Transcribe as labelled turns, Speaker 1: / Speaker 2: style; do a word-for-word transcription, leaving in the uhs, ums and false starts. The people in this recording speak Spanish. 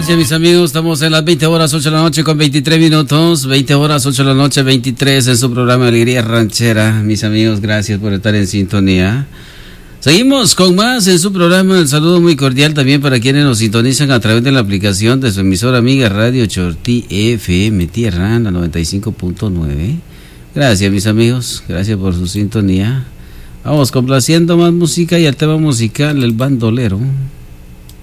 Speaker 1: Gracias, mis amigos. Estamos en las veinte horas, ocho de la noche con veintitrés minutos. veinte horas, ocho de la noche, veintitrés en su programa Alegría Ranchera. Mis amigos, gracias por estar en sintonía. Seguimos con más en su programa. El saludo muy cordial también para quienes nos sintonizan a través de la aplicación de su emisora amiga Radio Chortí F M Tierra, la noventa y cinco punto nueve. Gracias, mis amigos. Gracias por su sintonía. Vamos complaciendo más música y el tema musical, el bandolero.